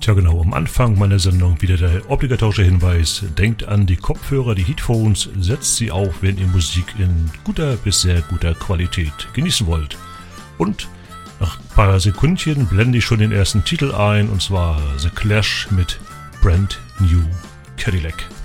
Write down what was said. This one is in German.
Ja genau, am Anfang meiner Sendung wieder der obligatorische Hinweis. Denkt an die Kopfhörer, die Headphones, setzt sie auf, wenn ihr Musik in guter bis sehr guter Qualität genießen wollt. Und nach ein paar Sekündchen blende ich schon den ersten Titel ein, und zwar The Clash mit Brand New Cadillac.